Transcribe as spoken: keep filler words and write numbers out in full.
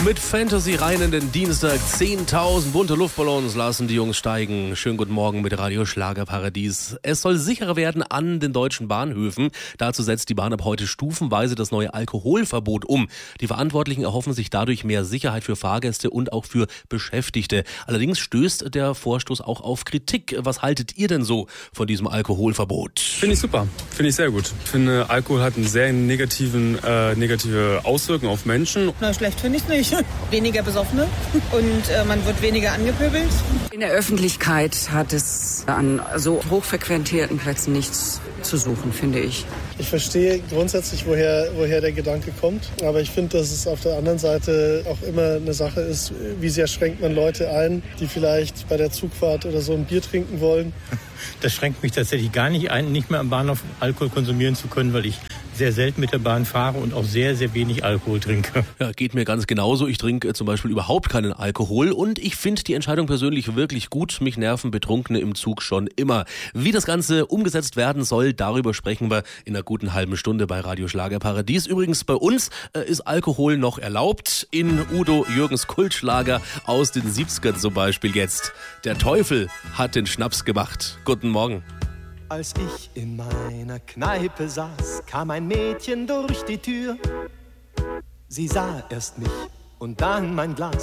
Mit Fantasy rein in den Dienstag. zehntausend bunte Luftballons lassen die Jungs steigen. Schönen guten Morgen mit Radio Schlagerparadies. Es soll sicherer werden an den deutschen Bahnhöfen. Dazu setzt die Bahn ab heute stufenweise das neue Alkoholverbot um. Die Verantwortlichen erhoffen sich dadurch mehr Sicherheit für Fahrgäste und auch für Beschäftigte. Allerdings stößt der Vorstoß auch auf Kritik. Was haltet ihr denn so von diesem Alkoholverbot? Finde ich super. Finde ich sehr gut. Ich finde, Alkohol hat eine sehr negativen, äh, negative Auswirkung auf Menschen. Na, schlecht finde ich nicht. Weniger Besoffene und äh, man wird weniger angepöbelt. In der Öffentlichkeit hat es an so hochfrequentierten Plätzen nichts zu suchen, finde ich. Ich verstehe grundsätzlich, woher, woher der Gedanke kommt. Aber ich finde, dass es auf der anderen Seite auch immer eine Sache ist, wie sehr schränkt man Leute ein, die vielleicht bei der Zugfahrt oder so ein Bier trinken wollen. Das schränkt mich tatsächlich gar nicht ein, nicht mehr am Bahnhof Alkohol konsumieren zu können, weil ich sehr selten mit der Bahn fahre und auch sehr, sehr wenig Alkohol trinke. Ja, geht mir ganz genauso. Ich trinke äh, zum Beispiel überhaupt keinen Alkohol und ich finde die Entscheidung persönlich wirklich gut. Mich nerven Betrunkene im Zug schon immer. Wie das Ganze umgesetzt werden soll, darüber sprechen wir in einer guten halben Stunde bei Radio Schlagerparadies. Übrigens bei uns äh, ist Alkohol noch erlaubt. In Udo Jürgens Kultschlager aus den siebzigern zum Beispiel jetzt. Der Teufel hat den Schnaps gemacht. Guten Morgen. Als ich in meiner Kneipe saß, kam ein Mädchen durch die Tür. Sie sah erst mich und dann mein Glas.